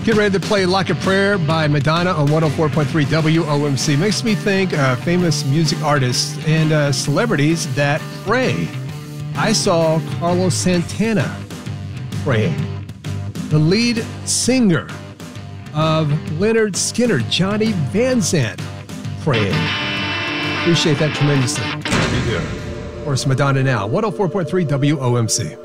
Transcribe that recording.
Get ready to play Like a Prayer by Madonna on 104.3 WOMC. Makes me think famous music artists and celebrities that pray. I saw Carlos Santana praying. The lead singer of Lynyrd Skynyrd, Johnny Van Zant, praying. Appreciate that tremendously. You do. Of course, Madonna now, 104.3 WOMC.